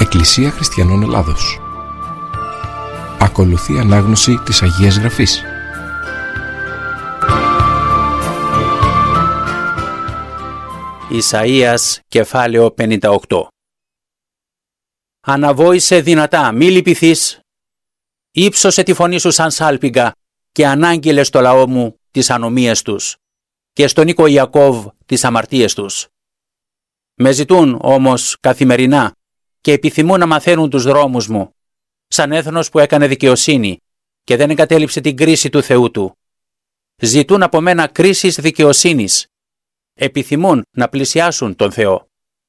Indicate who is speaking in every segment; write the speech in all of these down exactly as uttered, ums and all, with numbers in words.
Speaker 1: Εκκλησία Χριστιανών Ελλάδος. Ακολουθεί ανάγνωση της Αγίας Γραφής.
Speaker 2: Ισαΐας, κεφάλαιο πενήντα οκτώ. Αναβόησε δυνατά, μη λυπηθείς. Ήψωσε τη φωνή σου σαν σάλπιγγα και ανάγγειλε στο λαό μου τις ανομίες τους και στον οίκο Ιακώβ τις αμαρτίες τους. Με ζητούν όμως καθημερινά και επιθυμούν να μαθαίνουν τους δρόμους μου, σαν έθνος που έκανε δικαιοσύνη και δεν εγκατέλειψε την κρίση του Θεού του. Ζητούν από μένα κρίσης δικαιοσύνης. Επιθυμούν να πλησιάσουν τον Θεό.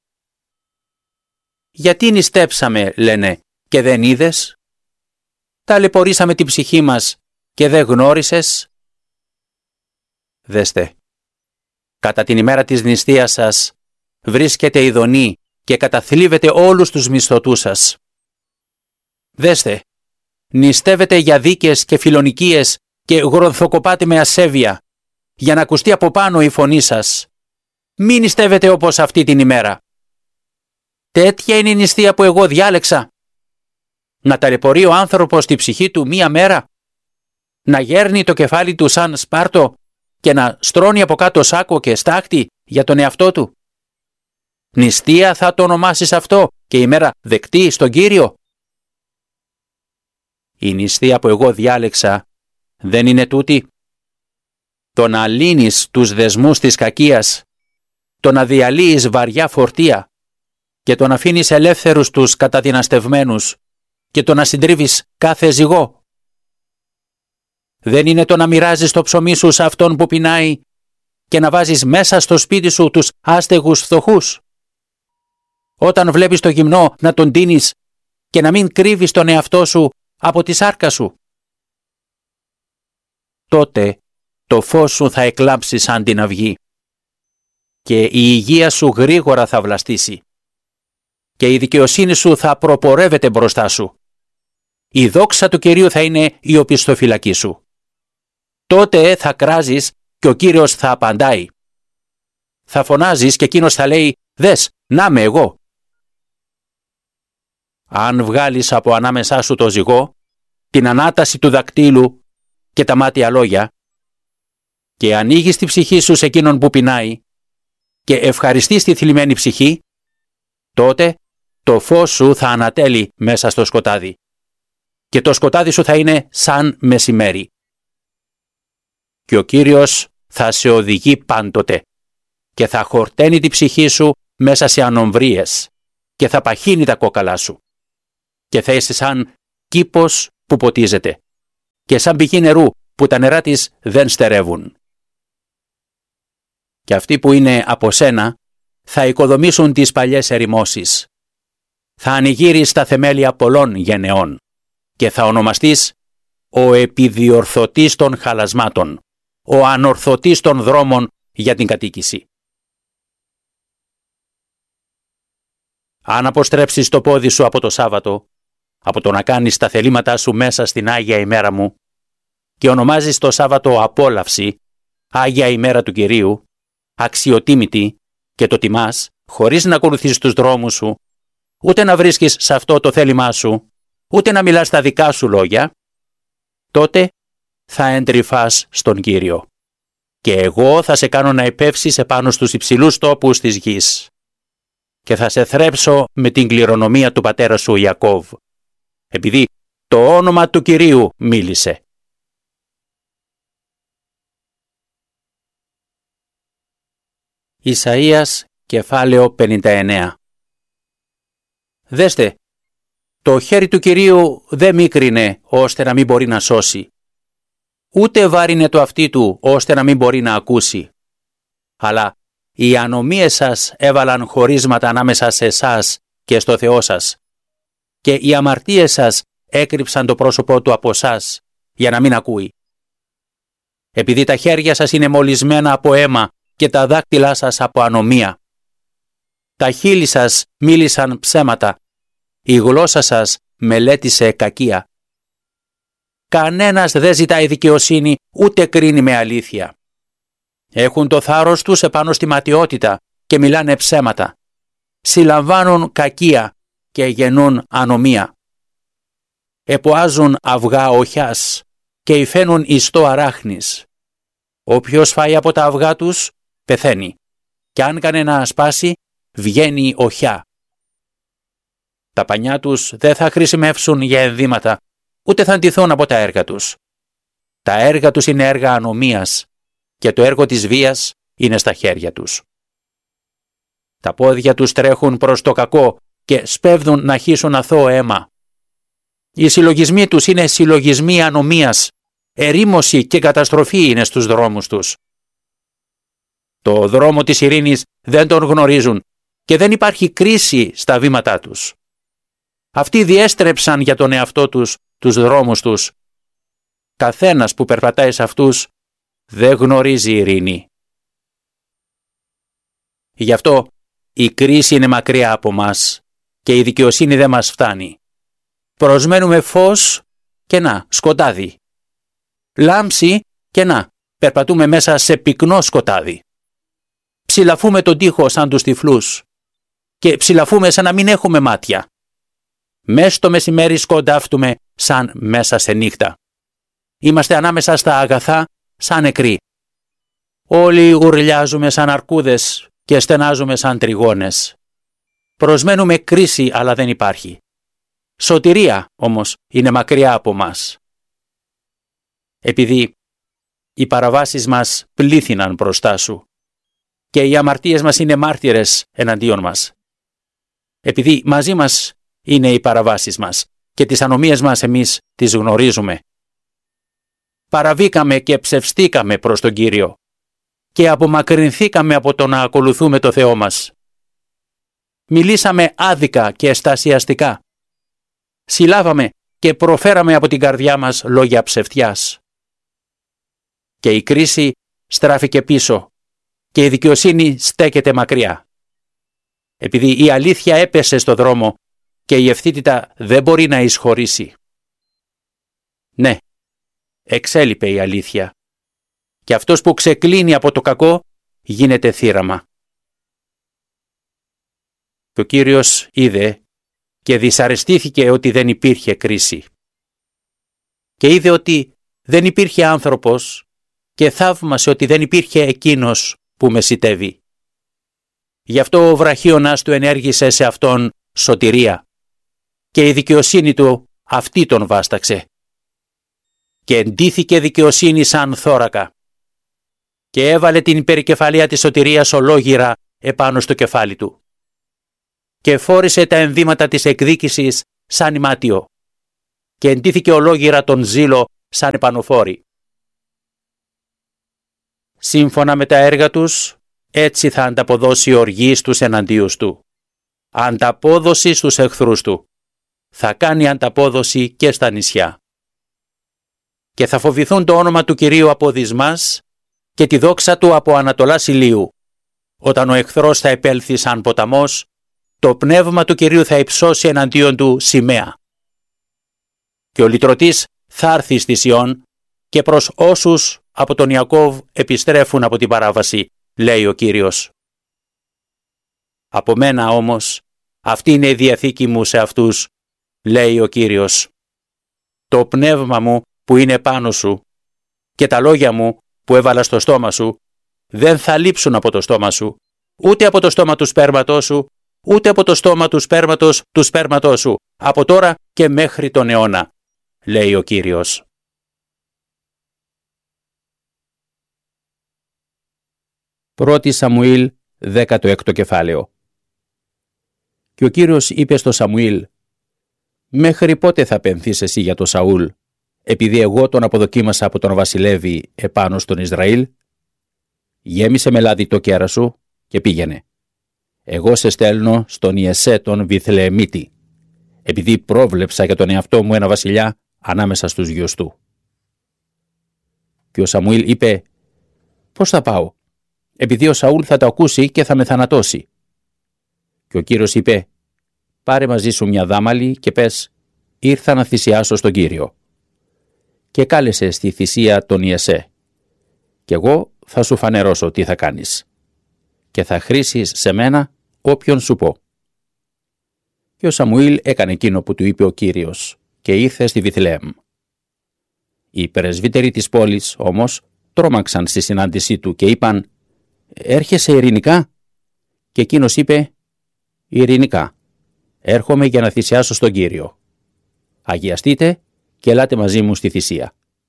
Speaker 2: Γιατί νηστέψαμε, λένε, και δεν είδες? Ταλαιπωρήσαμε την ψυχή μας και δεν γνώρισες? Δέστε, κατά την ημέρα της νηστείας σας βρίσκεται ειδονή και καταθλίβετε όλους τους μισθωτούς σας. Δέστε, νηστεύετε για δίκες και φιλονικίες και γρονθοκοπάτε με ασέβεια, για να ακουστεί από πάνω η φωνή σας. Μην νηστεύετε όπως αυτή την ημέρα. Τέτοια είναι η νηστεία που εγώ διάλεξα. Να ταλαιπωρεί ο άνθρωπος τη ψυχή του μία μέρα, να γέρνει το κεφάλι του σαν σπάρτο και να στρώνει από κάτω σάκο και στάχτη για τον εαυτό του. Νηστεία θα το ονομάσεις αυτό και ημέρα δεκτή στον Κύριο? Η νηστεία που εγώ διάλεξα δεν είναι τούτη? Το να λύνεις τους δεσμούς της κακίας, το να διαλύεις βαριά φορτία και το να αφήνεις ελεύθερους τους καταδυναστευμένους και το να συντρίβεις κάθε ζυγό. Δεν είναι το να μοιράζεις το ψωμί σου σε αυτόν που πεινάει και να βάζεις μέσα στο σπίτι σου τους άστεγους φτωχούς? Όταν βλέπεις το γυμνό να τον τίνεις και να μην κρύβεις τον εαυτό σου από τη σάρκα σου? Τότε το φως σου θα εκλάψει σαν την αυγή και η υγεία σου γρήγορα θα βλαστήσει και η δικαιοσύνη σου θα προπορεύεται μπροστά σου. Η δόξα του Κυρίου θα είναι η οπισθοφυλακή σου. Τότε θα κράζεις και ο Κύριος θα απαντάει. Θα φωνάζεις και εκείνος θα λέει, δες, να με εγώ. Αν βγάλεις από ανάμεσά σου το ζυγό, την ανάταση του δακτύλου και τα μάτια λόγια και ανοίγεις τη ψυχή σου σε εκείνον που πεινάει και ευχαριστείς τη θλιμμένη ψυχή, τότε το φως σου θα ανατέλει μέσα στο σκοτάδι και το σκοτάδι σου θα είναι σαν μεσημέρι. Και ο Κύριος θα σε οδηγεί πάντοτε και θα χορταίνει τη ψυχή σου μέσα σε ανομβρίες και θα παχύνει τα κόκαλά σου και θα είσαι σαν κήπος που ποτίζεται και σαν πηγή νερού που τα νερά της δεν στερεύουν. Και αυτοί που είναι από σένα θα οικοδομήσουν τις παλιές ερημώσεις. Θα ανοιγείρεις τα θεμέλια πολλών γενεών και θα ονομαστείς ο επιδιορθωτής των χαλασμάτων, ο ανορθωτής των δρόμων για την κατοίκηση. Αν αποστρέψεις το πόδι σου από το Σάββατο, από το να κάνεις τα θελήματά σου μέσα στην Άγια ημέρα μου και ονομάζεις το Σάββατο απόλαυση, Άγια ημέρα του Κυρίου, αξιοτίμητη και το τιμάς χωρίς να ακολουθείς τους δρόμους σου, ούτε να βρίσκεις σε αυτό το θέλημά σου, ούτε να μιλάς τα δικά σου λόγια, τότε θα εντρυφάς στον Κύριο και εγώ θα σε κάνω να επεύσεις επάνω στους υψηλούς τόπους της γης και θα σε θρέψω με την κληρονομία του πατέρα σου Ιακώβ, επειδή το όνομα του Κυρίου μίλησε. Ισαΐας, κεφάλαιο πενήντα εννέα. Δέστε, το χέρι του Κυρίου δεν μίκρινε ώστε να μην μπορεί να σώσει, ούτε βάρινε το αυτί του ώστε να μην μπορεί να ακούσει. Αλλά οι ανομίες σας έβαλαν χωρίσματα ανάμεσα σε εσάς και στο Θεό σας και οι αμαρτίες σας έκρυψαν το πρόσωπό του από εσάς για να μην ακούει. Επειδή τα χέρια σας είναι μολυσμένα από αίμα και τα δάκτυλά σας από ανομία. Τα χείλη σας μίλησαν ψέματα, η γλώσσα σας μελέτησε κακία. Κανένας δεν ζητάει δικαιοσύνη ούτε κρίνει με αλήθεια. Έχουν το θάρρος τους επάνω στη ματιότητα και μιλάνε ψέματα. Συλλαμβάνουν κακία και γεννούν ανομία. Εποάζουν αυγά οχιάς και υφαίνουν ιστό αράχνης. Όποιος φάει από τα αυγά τους, πεθαίνει, και αν κανένα σπάσει, βγαίνει οχιά. Τα πανιά τους δεν θα χρησιμεύσουν για ενδύματα, ούτε θα αντιθούν από τα έργα τους. Τα έργα τους είναι έργα ανομίας και το έργο της βίας είναι στα χέρια τους. Τα πόδια τους τρέχουν προς το κακό και σπέβδουν να χύσουν αθώο αίμα. Οι συλλογισμοί τους είναι συλλογισμοί ανομίας, ερήμωση και καταστροφή είναι στους δρόμους τους. Το δρόμο της ειρήνης δεν τον γνωρίζουν και δεν υπάρχει κρίση στα βήματά τους. Αυτοί διέστρεψαν για τον εαυτό τους τους δρόμους τους. Καθένας που περπατάει σε αυτούς δεν γνωρίζει ειρήνη. Γι' αυτό η κρίση είναι μακριά από μας και η δικαιοσύνη δεν μας φτάνει. Προσμένουμε φως και να, σκοτάδι. Λάμψη και να, περπατούμε μέσα σε πυκνό σκοτάδι. Ψηλαφούμε τον τοίχο σαν τους τυφλούς και ψηλαφούμε σαν να μην έχουμε μάτια. Μες στο μεσημέρι σκοντάφτουμε σαν μέσα σε νύχτα. Είμαστε ανάμεσα στα αγαθά σαν νεκροί. Όλοι ουρλιάζουμε σαν αρκούδες και στενάζουμε σαν τριγώνες. Προσμένουμε κρίση, αλλά δεν υπάρχει. Σωτηρία όμως είναι μακριά από μας. Επειδή οι παραβάσεις μας πλήθυναν μπροστά σου και οι αμαρτίες μας είναι μάρτυρες εναντίον μας. Επειδή μαζί μας είναι οι παραβάσεις μας και τις ανομίες μας εμείς τις γνωρίζουμε. Παραβήκαμε και ψευστήκαμε προς τον Κύριο και απομακρυνθήκαμε από το να ακολουθούμε το Θεό μας. Μιλήσαμε άδικα και αισθασιαστικά. Συλλάβαμε και προφέραμε από την καρδιά μας λόγια ψευτιάς. Και η κρίση στράφηκε πίσω και η δικαιοσύνη στέκεται μακριά. Επειδή η αλήθεια έπεσε στο δρόμο και η ευθύτητα δεν μπορεί να εισχωρήσει. Ναι, εξέλιπε η αλήθεια. Και αυτός που ξεκλίνει από το κακό γίνεται θύραμα. Και ο Κύριος είδε και δυσαρεστήθηκε ότι δεν υπήρχε κρίση. Και είδε ότι δεν υπήρχε άνθρωπος και θαύμασε ότι δεν υπήρχε εκείνος που μεσιτεύει. Γι' αυτό ο βραχίωνας του ενέργησε σε αυτόν σωτηρία και η δικαιοσύνη του αυτή τον βάσταξε. Και εντύθηκε δικαιοσύνη σαν θώρακα και έβαλε την περικεφαλία της σωτηρίας ολόγυρα επάνω στο κεφάλι του και φόρησε τα ενδύματα της εκδίκησης σαν ημάτιο και εντύθηκε ολόγυρα τον ζήλο σαν επανοφόρη. Σύμφωνα με τα έργα τους, έτσι θα ανταποδώσει οργή στους εναντίους του. Ανταπόδοση στους εχθρούς του. Θα κάνει ανταπόδοση και στα νησιά. Και θα φοβηθούν το όνομα του Κυρίου από δυσμάς και τη δόξα του από ανατολάς ηλίου. Όταν ο εχθρός θα επέλθει σαν ποταμός, το πνεύμα του Κυρίου θα υψώσει εναντίον του σημαία. Και ο λυτρωτής θα έρθει στη Σιών και προς όσους από τον Ιακώβ επιστρέφουν από την παράβαση, λέει ο Κύριος. Από μένα όμως, αυτή είναι η διαθήκη μου σε αυτούς, λέει ο Κύριος. Το πνεύμα μου που είναι πάνω σου και τα λόγια μου που έβαλα στο στόμα σου δεν θα λείψουν από το στόμα σου, ούτε από το στόμα του σπέρματός σου, ούτε από το στόμα του σπέρματος του σπέρματός σου, από τώρα και μέχρι τον αιώνα, λέει ο Κύριος. Πρώτη Σαμουήλ, δέκατο έκτο κεφάλαιο. Και ο Κύριος είπε στο Σαμουήλ: «Μέχρι πότε θα πενθείς εσύ για το Σαούλ, επειδή εγώ τον αποδοκίμασα από τον βασιλεύη επάνω στον Ισραήλ? Γέμισε με λάδι το κέρα σου και πήγαινε. Εγώ σε στέλνω στον Ιεσέ τον Βιθλεεμίτη, επειδή πρόβλεψα για τον εαυτό μου ένα βασιλιά ανάμεσα στους γιους του». Και ο Σαμουήλ είπε: «Πώς θα πάω, επειδή ο Σαούλ θα το ακούσει και θα με θανατώσει?» Και ο Κύριος είπε: «Πάρε μαζί σου μια δάμαλη και πες: ήρθα να θυσιάσω στον Κύριο». Και κάλεσε στη θυσία τον Ιεσέ. «Και εγώ θα σου φανερώσω τι θα κάνεις. Και θα χρήσεις σε μένα όποιον σου πω». Και Και ο Σαμουήλ έκανε εκείνο που του είπε ο Κύριος και ήρθε στη Βιθλεέμ. Οι πρεσβύτεροι της πόλης όμως τρόμαξαν στη συνάντησή του και είπαν «Έρχεσαι ειρηνικά?» Και εκείνος είπε «Ειρηνικά. Έρχομαι για να θυσιάσω στον Κύριο. Αγιαστείτε και ελάτε μαζί μου στη θυσία».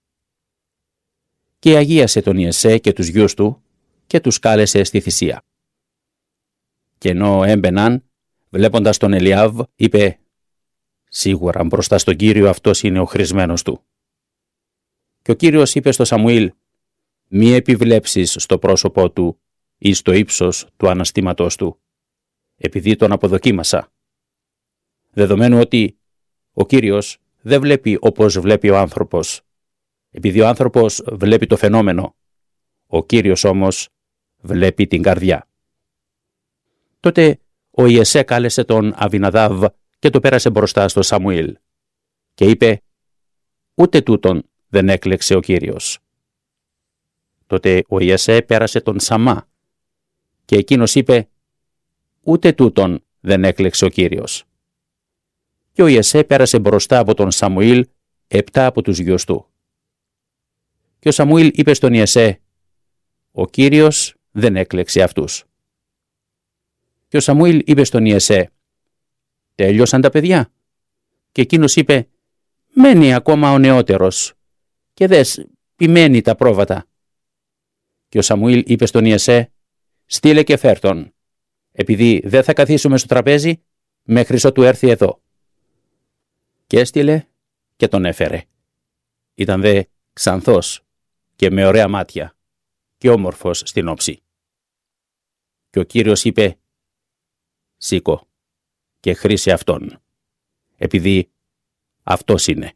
Speaker 2: Και αγίασε τον Ιεσέ και τους γιους του και τους κάλεσε στη θυσία. Και ενώ έμπαιναν, βλέποντας τον Ελιάβ, είπε «Σίγουρα μπροστά στον Κύριο αυτός είναι ο χρησμένος του». Και ο Κύριος είπε στο Σαμουήλ «Μη επιβλέψεις στο πρόσωπό του ή στο ύψος του αναστήματος του, επειδή τον αποδοκίμασα. Δεδομένου ότι ο Κύριος δεν βλέπει όπως βλέπει ο άνθρωπος, επειδή ο άνθρωπος βλέπει το φαινόμενο, ο Κύριος όμως βλέπει την καρδιά». Τότε ο Ιεσέ κάλεσε τον Αβιναδάβ και το πέρασε μπροστά στο Σαμουήλ και είπε «Ούτε τούτον δεν έκλεξε ο Κύριος». Τότε ο Ιεσέ πέρασε τον Σαμά και εκείνος είπε «Ούτε τούτον δεν έκλεξε ο Κύριος». Και ο Ιεσέ πέρασε μπροστά από τον Σαμουήλ επτά από τους γιους του. Και ο Σαμουήλ είπε στον Ιεσέ «Ο Κύριος δεν έκλεξε αυτούς». Και ο Σαμουήλ είπε στον Ιεσέ «Τέλειωσαν τα παιδιά?» Και εκείνος είπε «Μένει ακόμα ο νεότερος και δες ποιμένει τα πρόβατα». Και ο Σαμουήλ είπε στον Ιεσέ «Στείλε και φέρ' τον, επειδή δεν θα καθίσουμε στο τραπέζι μέχρι ότου έρθει εδώ». Και έστειλε και τον έφερε. Ήταν δε ξανθός και με ωραία μάτια και όμορφος στην όψη. Και ο Κύριος είπε «Σήκω και χρήσε αυτόν, επειδή αυτός είναι».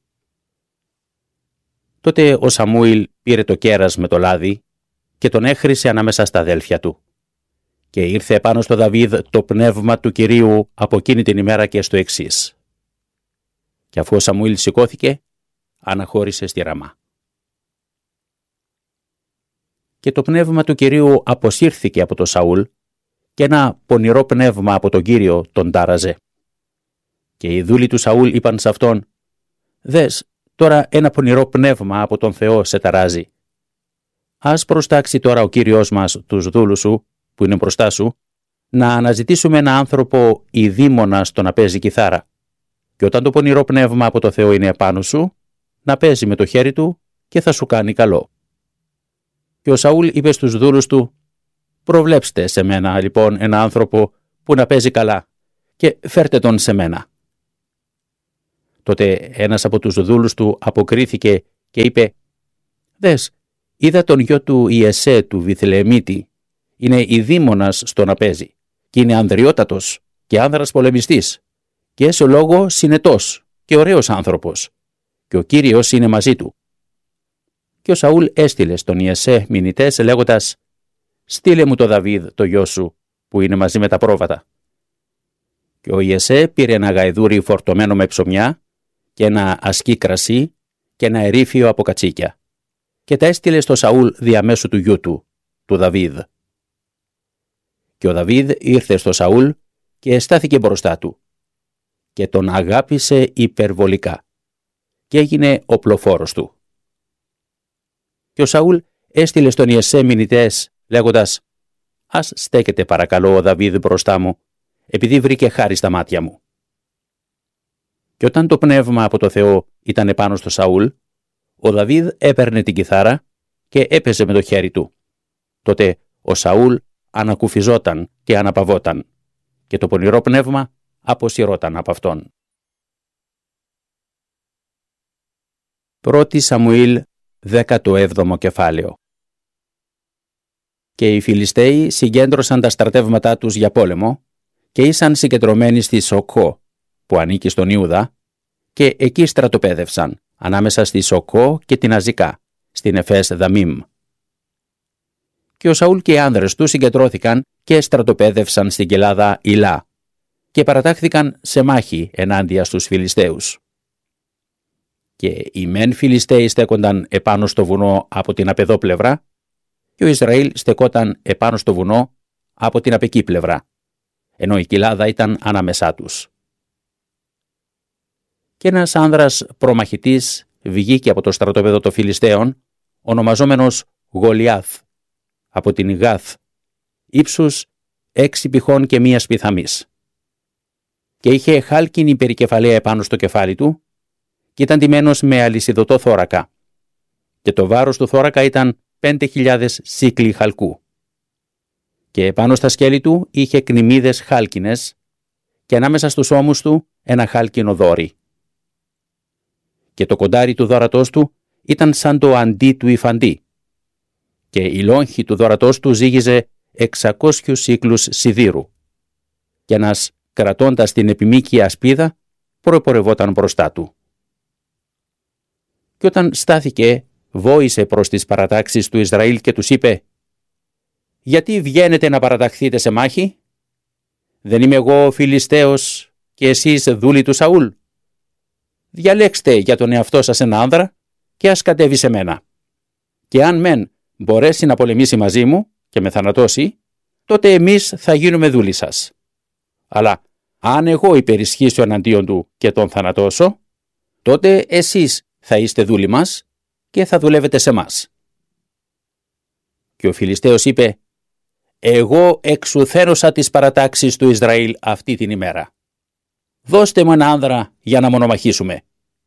Speaker 2: Τότε ο Σαμούηλ πήρε το κέρας με το λάδι και τον έχρισε ανάμεσα στα αδέλφια του. Και ήρθε επάνω στο Δαβίδ το πνεύμα του Κυρίου από εκείνη την ημέρα και στο εξής. Και αφού ο Σαμούηλ σηκώθηκε, αναχώρησε στη Ραμά. Και το πνεύμα του Κυρίου αποσύρθηκε από τον Σαούλ και ένα πονηρό πνεύμα από τον Κύριο τον τάραζε. Και οι δούλοι του Σαούλ είπαν σε αυτόν «Δες, τώρα ένα πονηρό πνεύμα από τον Θεό σε ταράζει. Ας προστάξει τώρα ο Κύριος μας τους δούλους σου που είναι μπροστά σου, να αναζητήσουμε ένα άνθρωπο ειδήμονα στο να παίζει κιθάρα. Και όταν το πονηρό πνεύμα από το Θεό είναι επάνω σου, να παίζει με το χέρι του και θα σου κάνει καλό». Και ο Σαούλ είπε στους δούλους του «Προβλέψτε σε μένα λοιπόν ένα άνθρωπο που να παίζει καλά και φέρτε τον σε μένα». Τότε ένας από τους δούλους του αποκρίθηκε και είπε «Δες, είδα τον γιο του Ιεσέ του Βιθλεεμίτη, είναι ειδήμονας στο να παίζει και είναι ανδριότατος και άνδρας πολεμιστής και σε λόγο συνετός και ωραίος άνθρωπος και ο Κύριος είναι μαζί του». Και ο Σαούλ έστειλε στον Ιεσέ μηνυτές λέγοντας «Στείλε μου το Δαβίδ το γιο σου που είναι μαζί με τα πρόβατα». Και ο Ιεσέ πήρε ένα γαϊδούρι φορτωμένο με ψωμιά και ένα ασκή κρασί και ένα ερήφιο από κατσίκια και τα έστειλε στο Σαούλ διαμέσου του γιού του, του Δαβίδ. Και ο Δαβίδ ήρθε στο Σαούλ και εστάθηκε μπροστά του και τον αγάπησε υπερβολικά και έγινε οπλοφόρος του. Και ο Σαούλ έστειλε στον Ιεσέ μηνυτές λέγοντας «Ας στέκεται παρακαλώ ο Δαβίδ μπροστά μου, επειδή βρήκε χάρη στα μάτια μου». Και όταν το πνεύμα από το Θεό ήταν επάνω στο Σαούλ, ο Δαβίδ έπαιρνε την κιθάρα και έπαιζε με το χέρι του. Τότε ο Σαούλ ανακουφιζόταν και αναπαυόταν και το πονηρό πνεύμα αποσυρώταν από αυτόν. Πρώτη Σαμουήλ, δέκατο έβδομο κεφάλαιο. Και οι Φιλιστέοι συγκέντρωσαν τα στρατεύματά τους για πόλεμο και ήσαν συγκεντρωμένοι στη Σοκχώ, που ανήκει στον Ιούδα, και εκεί στρατοπέδευσαν, ανάμεσα στη Σοκχώ και την Αζικά, στην Εφές Δαμίμ. Και ο Σαούλ και οι άνδρες του συγκεντρώθηκαν και στρατοπέδευσαν στην κοιλάδα Ηλά και παρατάχθηκαν σε μάχη ενάντια στους Φιλιστέους. Και οι μεν Φιλιστέοι στέκονταν επάνω στο βουνό από την απεδό πλευρά και ο Ισραήλ στεκόταν επάνω στο βουνό από την απεκή πλευρά, ενώ η κοιλάδα ήταν ανάμεσά τους. Και ένας άνδρας προμαχητής βγήκε από το στρατόπεδο των Φιλιστέων, ονομαζόμενος Γολιάθ, από την Γάθ, ύψους έξι πηχών και μία σπιθαμής. Και είχε χάλκινη περικεφαλαία επάνω στο κεφάλι του και ήταν ντυμένος με αλυσιδωτό θώρακα. Και το βάρος του θώρακα ήταν πέντε χιλιάδες σύκλοι χαλκού. Και επάνω στα σκέλη του είχε κνημίδες χάλκινες και ανάμεσα στους ώμους του ένα χάλκινο δόρυ. Και το κοντάρι του δώρατός του ήταν σαν το αντί του υφαντή. Και η λόγχη του δώρατός του ζύγιζε εξακόσιους σύκλους σιδήρου. Και ένας κρατώντας την επιμήκεια ασπίδα προπορευόταν μπροστά του. Και όταν στάθηκε, βόησε προς τις παρατάξεις του Ισραήλ και τους είπε: «Γιατί βγαίνετε να παραταχθείτε σε μάχη? Δεν είμαι εγώ ο Φιλιστέος και εσείς δούλοι του Σαούλ? Διαλέξτε για τον εαυτό σας ένα άνδρα και ας κατέβει σε μένα. Και αν μεν μπορέσει να πολεμήσει μαζί μου και με θανατώσει, τότε εμείς θα γίνουμε δούλοι σας. Αλλά αν εγώ υπερισχύσω εναντίον του και τον θανατώσω, τότε εσείς θα είστε δούλοι μας και θα δουλεύετε σε μας». Και ο Φιλιστέος είπε: «Εγώ εξουθένωσα τις παρατάξεις του Ισραήλ αυτή την ημέρα. Δώστε μου ένα άνδρα για να μονομαχήσουμε».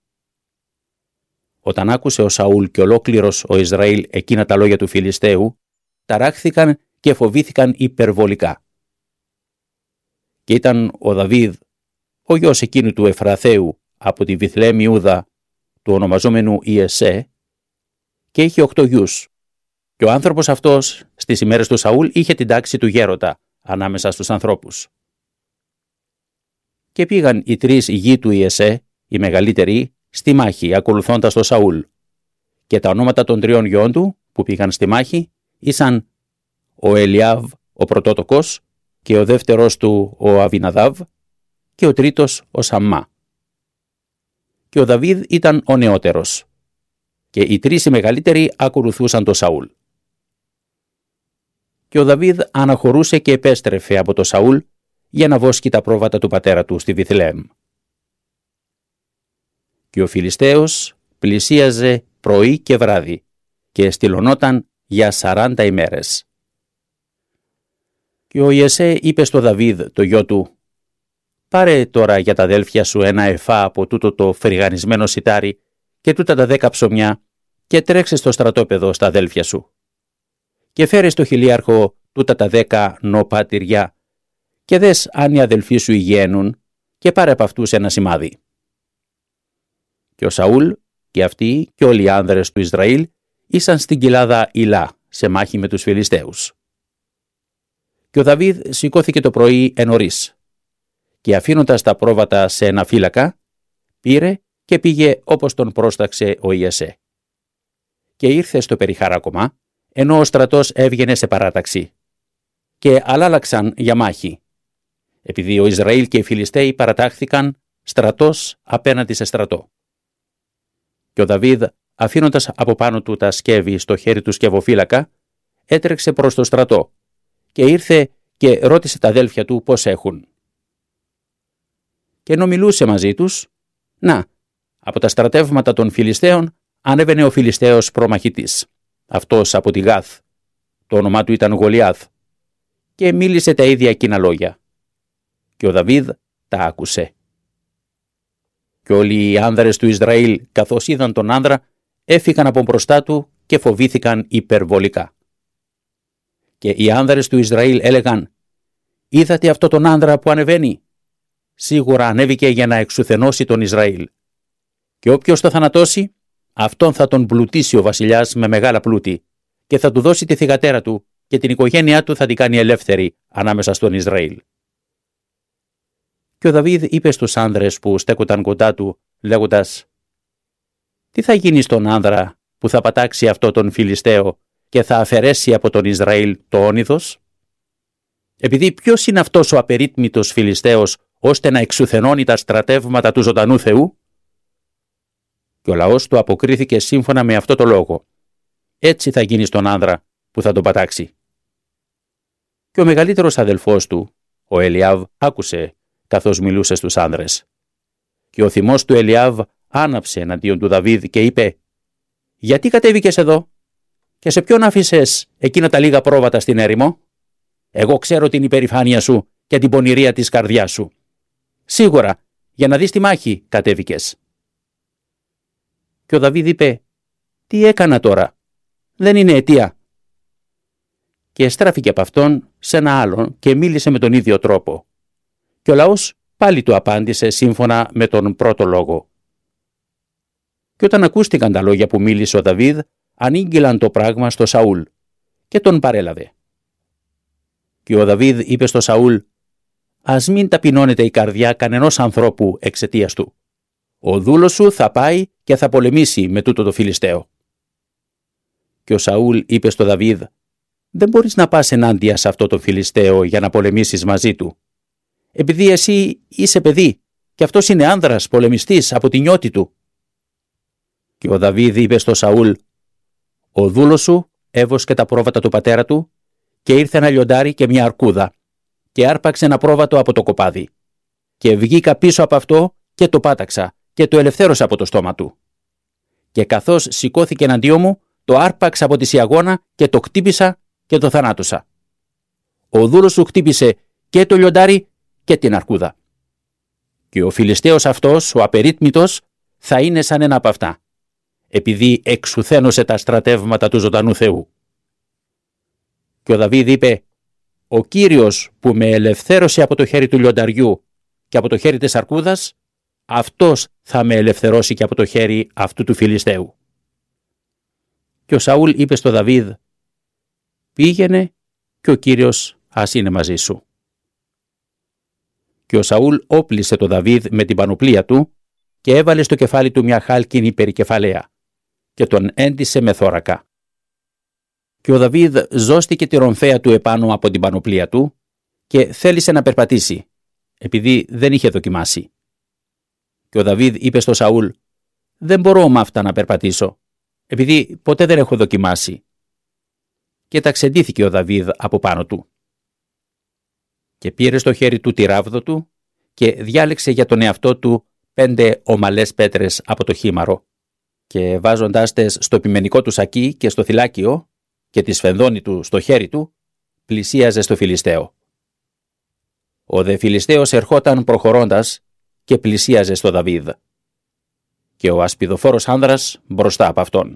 Speaker 2: Όταν άκουσε ο Σαούλ και ολόκληρος ο Ισραήλ εκείνα τα λόγια του Φιλιστέου, ταράχθηκαν και φοβήθηκαν υπερβολικά. Και ήταν ο Δαβίδ, ο γιος εκείνου του Εφραθαίου από τη Βιθλεέμ Ιούδα, του ονομαζόμενου Ιεσέ, και είχε οκτώ γιους. Και ο άνθρωπος αυτός στις ημέρες του Σαούλ είχε την τάξη του γέροντα ανάμεσα στους ανθρώπους. Και πήγαν οι τρεις γη του Ιεσέ, οι μεγαλύτεροι, στη μάχη ακολουθώντας τον Σαούλ. Και τα ονόματα των τριών γιών του που πήγαν στη μάχη ήσαν ο Ελιάβ ο πρωτότοκος και ο δεύτερος του ο Αβιναδάβ και ο τρίτος ο Σαμμά. Και ο Δαβίδ ήταν ο νεότερος. Και οι τρεις οι μεγαλύτεροι ακολουθούσαν τον Σαούλ. Και ο Δαβίδ αναχωρούσε και επέστρεφε από τον Σαούλ για να βόσκει τα πρόβατα του πατέρα του στη Βιθλεέμ. Και ο Φιλιστέος πλησίαζε πρωί και βράδυ και στυλωνόταν για σαράντα ημέρες. Και ο Ιεσέ είπε στο Δαβίδ το γιο του: «Πάρε τώρα για τα αδέλφια σου ένα εφά από τούτο το φρυγανισμένο σιτάρι και τούτα τα δέκα ψωμιά και τρέξε στο στρατόπεδο στα αδέλφια σου. Και φέρε στο χιλίαρχο τούτα τα δέκα νοπά τυριά και δες αν οι αδελφοί σου υγιαίνουν και πάρε από αυτούς ένα σημάδι». Και ο Σαούλ και αυτοί και όλοι οι άνδρες του Ισραήλ ήσαν στην κοιλάδα Ηλά σε μάχη με τους Φιλιστέους. Και ο Δαβίδ σηκώθηκε το πρωί ενωρίς και αφήνοντας τα πρόβατα σε ένα φύλακα, πήρε και πήγε όπως τον πρόσταξε ο Ιεσέ. Και ήρθε στο περιχάρακωμα, ενώ ο στρατός έβγαινε σε παράταξη. Και αλλάλαξαν για μάχη, επειδή ο Ισραήλ και οι Φιλιστέοι παρατάχθηκαν στρατός απέναντι σε στρατό. Και ο Δαβίδ, αφήνοντας από πάνω του τα σκεύη στο χέρι του σκευοφύλακα, έτρεξε προς το στρατό και ήρθε και ρώτησε τα αδέλφια του πώς έχουν. Και ενώ μιλούσε μαζί τους, να, από τα στρατεύματα των Φιλιστέων ανέβαινε ο Φιλιστέος προμαχητής, αυτός από τη Γάθ, το όνομά του ήταν Γολιάθ, και μίλησε τα ίδια εκείνα λόγια. Και ο Δαβίδ τα άκουσε. Και όλοι οι άνδρες του Ισραήλ, καθώς είδαν τον άνδρα, έφυγαν από μπροστά του και φοβήθηκαν υπερβολικά. Και οι άνδρες του Ισραήλ έλεγαν: «Είδατε αυτό τον άνδρα που ανεβαίνει? Σίγουρα ανέβηκε για να εξουθενώσει τον Ισραήλ. Και όποιος το θανατώσει, αυτόν θα τον πλουτίσει ο βασιλιάς με μεγάλα πλούτη και θα του δώσει τη θυγατέρα του και την οικογένειά του θα την κάνει ελεύθερη ανάμεσα στον Ισραήλ». Και ο Δαβίδ είπε στους άνδρες που στέκονταν κοντά του, λέγοντας: «Τι θα γίνει στον άνδρα που θα πατάξει αυτό τον Φιλιστέο και θα αφαιρέσει από τον Ισραήλ το όνειδος? Επειδή ποιος είναι αυτός ο απερίτμητος Φιλιστέος ώστε να εξουθενώνει τα στρατεύματα του ζωντανού Θεού?» Και ο λαός του αποκρίθηκε σύμφωνα με αυτό το λόγο: «Έτσι θα γίνει στον άνδρα που θα τον πατάξει». Και ο μεγαλύτερος αδελφός του, ο Ελιάβ, άκουσε καθώς μιλούσε στους άνδρες. Και ο θυμός του Ελιάβ άναψε εναντίον του Δαβίδ και είπε: «Γιατί κατέβηκες εδώ και σε ποιον άφησες εκείνα τα λίγα πρόβατα στην έρημο? Εγώ ξέρω την υπερηφάνεια σου και την πονηρία της καρδιάς σου. Σίγουρα, για να δεις τη μάχη κατέβηκες». Και ο Δαβίδ είπε: «Τι έκανα τώρα? Δεν είναι αιτία». Και εστράφηκε από αυτόν σε ένα άλλον και μίλησε με τον ίδιο τρόπο. Και ο λαός πάλι του απάντησε σύμφωνα με τον πρώτο λόγο. Και όταν ακούστηκαν τα λόγια που μίλησε ο Δαβίδ, ανήγγυλαν το πράγμα στο Σαούλ και τον παρέλαβε. Και ο Δαβίδ είπε στο Σαούλ: «Ας μην ταπεινώνεται η καρδιά κανενός ανθρώπου εξαιτίας του. Ο δούλος σου θα πάει και θα πολεμήσει με τούτο το Φιλιστέο». Και ο Σαούλ είπε στο Δαβίδ: «Δεν μπορείς να πας ενάντια σε αυτό το Φιλιστέο για να πολεμήσεις μαζί του. Επειδή εσύ είσαι παιδί και αυτός είναι άνδρας πολεμιστής από την νιώτη του». Και ο Δαβίδ είπε στο Σαούλ: «Ο δούλος σου έβοσκε τα πρόβατα του πατέρα του και ήρθε ένα λιοντάρι και μια αρκούδα και άρπαξε ένα πρόβατο από το κοπάδι. Και βγήκα πίσω από αυτό και το πάταξα και το ελευθέρωσα από το στόμα του. Και καθώς σηκώθηκε εναντίον μου, το άρπαξα από τη σιαγώνα και το χτύπησα και το θανάτωσα. Ο δούλος σου χτύπησε και το λιοντάρι και την αρκούδα. Και ο Φιλιστέος αυτός, ο απερίτμητος, θα είναι σαν ένα από αυτά, επειδή εξουθένωσε τα στρατεύματα του ζωντανού Θεού». Και ο Δαβίδ είπε: «Ο Κύριος που με ελευθέρωσε από το χέρι του λιονταριού και από το χέρι της αρκούδας, αυτός θα με ελευθερώσει και από το χέρι αυτού του Φιλιστέου». Και ο Σαούλ είπε στο Δαβίδ: «Πήγαινε και ο Κύριος ας είναι μαζί σου». Και ο Σαούλ όπλισε το Δαβίδ με την πανοπλία του και έβαλε στο κεφάλι του μια χάλκινη περικεφαλαία και τον έντυσε με θώρακα. Και ο Δαβίδ ζώστηκε τη ρομφαία του επάνω από την πανοπλία του και θέλησε να περπατήσει, επειδή δεν είχε δοκιμάσει. Και ο Δαβίδ είπε στο Σαούλ: «Δεν μπορώ με αυτά να περπατήσω, επειδή ποτέ δεν έχω δοκιμάσει». Και ταξεντήθηκε ο Δαβίδ από πάνω του. Και πήρε στο χέρι του τη ράβδο του και διάλεξε για τον εαυτό του πέντε ομαλές πέτρες από το χήμαρο και βάζοντάς τες στο πιμενικό του σακί και στο θυλάκιο και τη σφενδόνη του στο χέρι του, πλησίαζε στο Φιλιστέο. Ο δε Φιλιστέος ερχόταν προχωρώντας και πλησίαζε στο Δαβίδ και ο ασπιδοφόρος άνδρας μπροστά από αυτόν.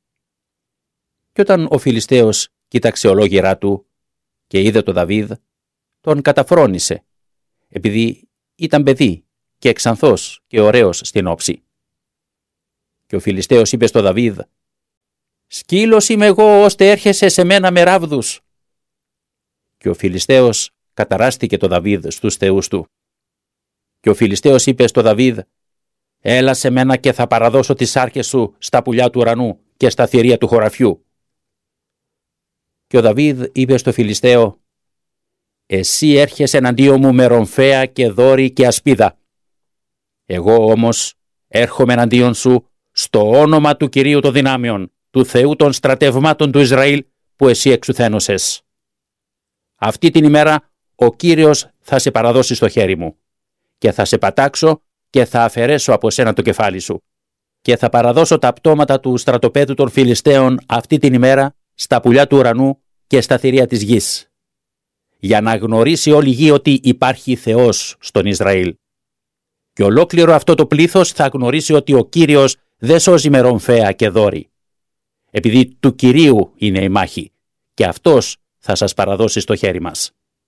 Speaker 2: Και όταν ο Φιλιστέος κοίταξε ολόγυρά του και είδε το Δαβίδ, τον καταφρόνησε, επειδή ήταν παιδί και εξανθός και ωραίος στην όψη. Και ο Φιλιστέος είπε στο Δαβίδ: «Σκύλος είμαι εγώ ώστε έρχεσαι σε μένα με ράβδους». Και ο Φιλιστέος καταράστηκε το Δαβίδ στους θεούς του. Και ο Φιλιστέος είπε στο Δαβίδ: «Έλα σε μένα και θα παραδώσω τις άρκες σου στα πουλιά του ουρανού και στα θηρία του χωραφιού». Και ο Δαβίδ είπε στο Φιλιστέο: «Εσύ έρχεσαι εναντίον μου με ρομφαία και δόρη και ασπίδα. Εγώ όμως έρχομαι εναντίον σου στο όνομα του Κυρίου των δυνάμεων, του Θεού των στρατευμάτων του Ισραήλ που εσύ εξουθένωσες. Αυτή την ημέρα ο Κύριος θα σε παραδώσει στο χέρι μου και θα σε πατάξω και θα αφαιρέσω από σένα το κεφάλι σου και θα παραδώσω τα πτώματα του στρατοπέδου των Φιλιστέων αυτή την ημέρα στα πουλιά του ουρανού και στα θηρία της γης, για να γνωρίσει όλη η γη ότι υπάρχει Θεός στον Ισραήλ. Και ολόκληρο αυτό το πλήθος θα γνωρίσει ότι ο Κύριος δεν σώζει με ρομφαία και δόρη, επειδή του Κυρίου είναι η μάχη και αυτός θα σας παραδώσει στο χέρι μας».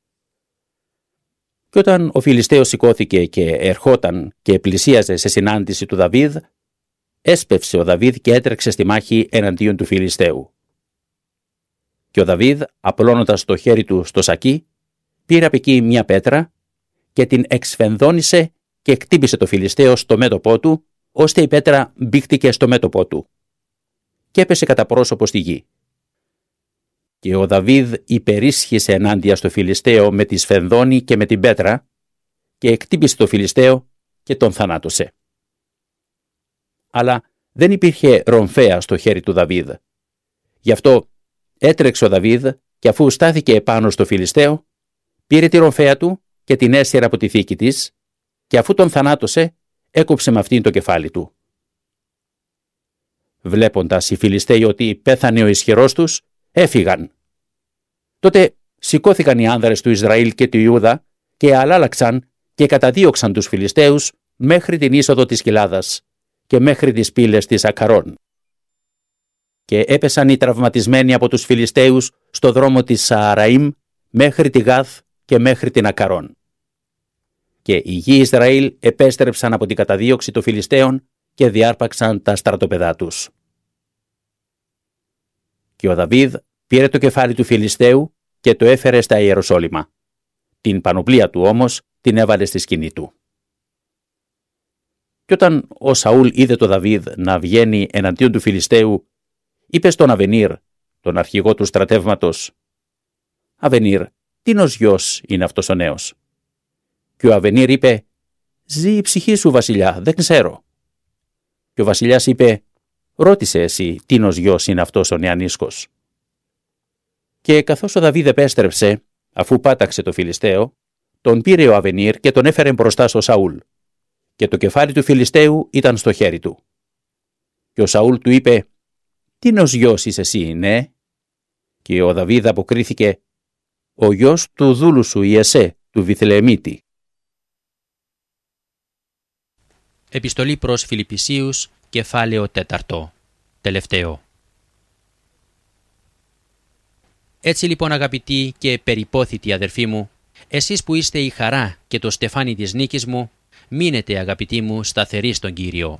Speaker 2: Και όταν ο Φιλιστέος σηκώθηκε και ερχόταν και πλησίαζε σε συνάντηση του Δαβίδ, έσπευσε ο Δαβίδ και έτρεξε στη μάχη εναντίον του Φιλιστέου. Και ο Δαβίδ, απλώνοντας το χέρι του στο σακί, πήρε από εκεί μια πέτρα και την εξφενδόνησε και χτύπησε το Φιλιστέο στο μέτωπό του, ώστε η πέτρα μπήχτηκε στο μέτωπό του και έπεσε κατά πρόσωπο στη γη. Και ο Δαβίδ υπερίσχυσε ενάντια στο Φιλιστέο με τη σφενδόνη και με την πέτρα και εκτύπησε το Φιλιστέο και τον θανάτωσε. Αλλά δεν υπήρχε ρομφαία στο χέρι του Δαβίδ. Γι' αυτό έτρεξε ο Δαβίδ και αφού στάθηκε επάνω στο Φιλιστέο, πήρε τη ρομφαία του και την έσυρε από τη θήκη της και αφού τον θανάτωσε, έκοψε με αυτήν το κεφάλι του. Βλέποντας οι Φιλιστέοι ότι πέθανε ο ισχυρός τους, έφυγαν. Τότε σηκώθηκαν οι άνδρες του Ισραήλ και του Ιούδα και αλλάλαξαν και καταδίωξαν τους Φιλιστέους μέχρι την είσοδο της κοιλάδας και μέχρι τις πύλες της Ακαρών. Και έπεσαν οι τραυματισμένοι από τους Φιλιστέους στο δρόμο της Σααραήμ μέχρι τη Γάθ και μέχρι την Ακαρών. Και οι γη Ισραήλ επέστρεψαν από την καταδίωξη των Φιλιστέων και διάρπαξαν τα στρατοπεδά τους. Και ο Δαβίδ πήρε το κεφάλι του Φιλιστέου και το έφερε στα Ιεροσόλυμα. Την πανοπλία του όμως την έβαλε στη σκηνή του. Και όταν ο Σαούλ είδε το Δαβίδ να βγαίνει εναντίον του Φιλιστέου, είπε στον Αβενίρ, τον αρχηγό του στρατεύματος: «Αβενίρ, τίνος γιος είναι αυτός ο νέος?» Και ο Αβενίρ είπε: «Ζει η ψυχή σου, βασιλιά, δεν ξέρω». Και ο βασιλιάς είπε: «Ρώτησε εσύ τίνος γιος είναι αυτός ο νεανίσκος». Και καθώς ο Δαβίδ επέστρεψε, αφού πάταξε το Φιλιστέο, τον πήρε ο Αβενίρ και τον έφερε μπροστά στο Σαούλ. Και το κεφάλι του Φιλιστέου ήταν στο χέρι του. Και ο Σαούλ του είπε: «Τίνος γιος είσαι εσύ, ναι?» Και ο Δαβίδ αποκρίθηκε: «Ο γιος του δούλου σου Ιεσέ, του Βιθλεεμίτη».
Speaker 3: Επιστολή προς Φιλιππισίους, κεφάλαιο τέταρτο, τελευταίο. Έτσι λοιπόν, αγαπητοί και περιπόθητοι αδερφοί μου, εσείς που είστε η χαρά και το στεφάνι της νίκης μου, μείνετε, αγαπητοί μου, σταθεροί στον Κύριο.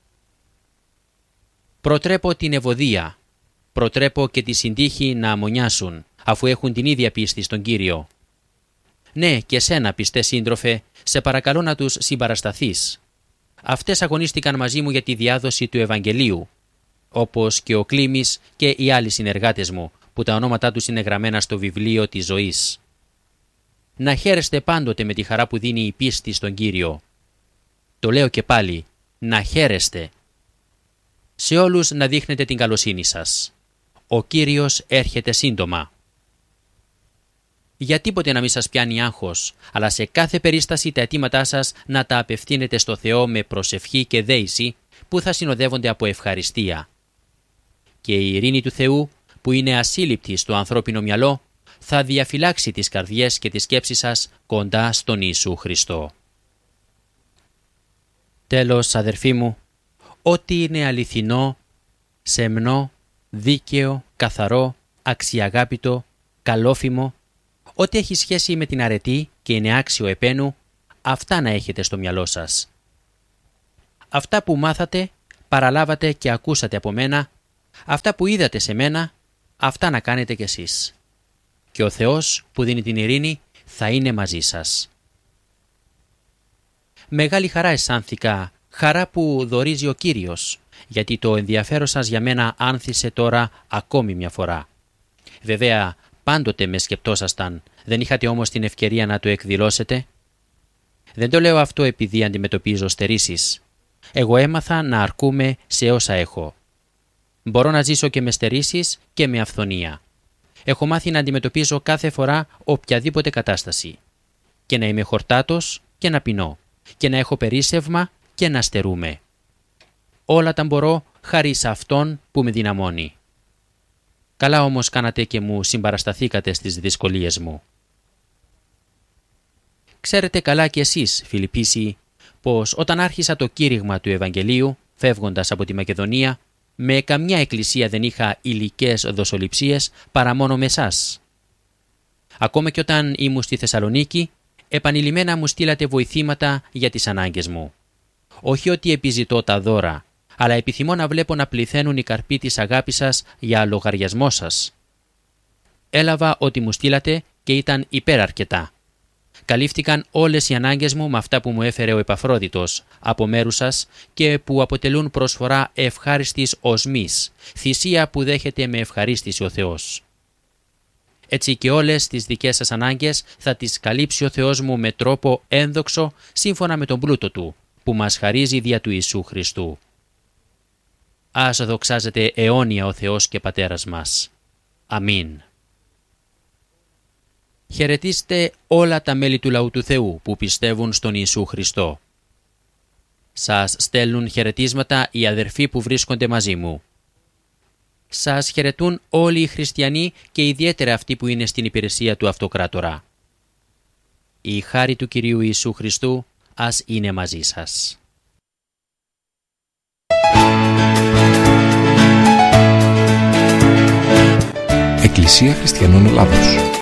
Speaker 3: Προτρέπω την ευωδία, προτρέπω και τη συντύχη να αμμονιάσουν, αφού έχουν την ίδια πίστη στον Κύριο. Ναι, και σένα, πιστέ σύντροφε, σε παρακαλώ να τους συμπαρασταθείς. Αυτές αγωνίστηκαν μαζί μου για τη διάδοση του Ευαγγελίου, όπως και ο Κλήμης και οι άλλοι συνεργάτες μου, που τα ονόματά τους είναι γραμμένα στο βιβλίο της ζωής. Να χαίρεστε πάντοτε με τη χαρά που δίνει η πίστη στον Κύριο. Το λέω και πάλι, να χαίρεστε. Σε όλους να δείχνετε την καλοσύνη σας. Ο Κύριος έρχεται σύντομα. Για τίποτε να μην σας πιάνει άγχος, αλλά σε κάθε περίσταση τα αιτήματά σας να τα απευθύνετε στο Θεό με προσευχή και δέηση, που θα συνοδεύονται από ευχαριστία. Και η ειρήνη του Θεού, που είναι ασύλληπτη στο ανθρώπινο μυαλό, θα διαφυλάξει τις καρδιές και τις σκέψεις σας κοντά στον Ιησού Χριστό. Τέλος, αδερφοί μου, ό,τι είναι αληθινό, σεμνό, δίκαιο, καθαρό, αξιαγάπητο, καλόφημο, ό,τι έχει σχέση με την αρετή και είναι άξιο επένου, αυτά να έχετε στο μυαλό σας. Αυτά που μάθατε, παραλάβατε και ακούσατε από μένα, αυτά που είδατε σε μένα, αυτά να κάνετε κι εσείς. Και ο Θεός που δίνει την ειρήνη θα είναι μαζί σας. Μεγάλη χαρά αισθάνθηκα, χαρά που δωρίζει ο Κύριος, γιατί το ενδιαφέρον σας για μένα άνθησε τώρα ακόμη μια φορά. Βέβαια, πάντοτε με σκεπτόσασταν, δεν είχατε όμως την ευκαιρία να το εκδηλώσετε. Δεν το λέω αυτό επειδή αντιμετωπίζω στερήσεις. Εγώ έμαθα να αρκούμαι σε όσα έχω. Μπορώ να ζήσω και με στερήσεις και με αυθονία. Έχω μάθει να αντιμετωπίζω κάθε φορά οποιαδήποτε κατάσταση. Και να είμαι χορτάτος και να πεινώ. Και να έχω περίσσευμα και να στερούμε. Όλα τα μπορώ χάρη σε Αυτόν που με δυναμώνει. Καλά όμως κάνατε και μου συμπαρασταθήκατε στις δυσκολίες μου. Ξέρετε καλά κι εσείς, Φιλιππίσιοι, πως όταν άρχισα το κήρυγμα του Ευαγγελίου, φεύγοντας από τη Μακεδονία, με καμιά εκκλησία δεν είχα υλικές δοσοληψίες παρά μόνο με εσάς. Ακόμα και όταν ήμουν στη Θεσσαλονίκη, επανειλημμένα μου στείλατε βοηθήματα για τις ανάγκες μου. Όχι ότι επιζητώ τα δώρα, αλλά επιθυμώ να βλέπω να πληθαίνουν οι καρποί της αγάπης σας για λογαριασμό σας. Έλαβα ό,τι μου στείλατε και ήταν υπεραρκετά. Καλύφθηκαν όλες οι ανάγκες μου με αυτά που μου έφερε ο Επαφρόδιτος από μέρους σας και που αποτελούν προσφορά ευχάριστης οσμής, θυσία που δέχεται με ευχαρίστηση ο Θεός. Έτσι και όλες τις δικές σας ανάγκες θα τις καλύψει ο Θεός μου με τρόπο ένδοξο σύμφωνα με τον πλούτο Του, που μας χαρίζει δια του Ιησού Χριστού. Ας δοξάζεται αιώνια ο Θεός και Πατέρας μας. Αμήν. Χαιρετίστε όλα τα μέλη του λαού του Θεού που πιστεύουν στον Ιησού Χριστό. Σας στέλνουν χαιρετίσματα οι αδερφοί που βρίσκονται μαζί μου. Σας χαιρετούν όλοι οι χριστιανοί και ιδιαίτερα αυτοί που είναι στην υπηρεσία του Αυτοκράτορα. Η χάρη του Κυρίου Ιησού Χριστού ας είναι μαζί σας.
Speaker 1: Εκκλησία Χριστιανών Ελλάδος.